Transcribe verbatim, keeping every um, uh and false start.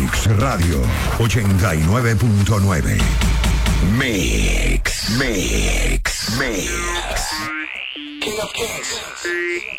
Mix Radio ochenta y nueve punto nueve. Mix, Mix, Mix. King of Kings.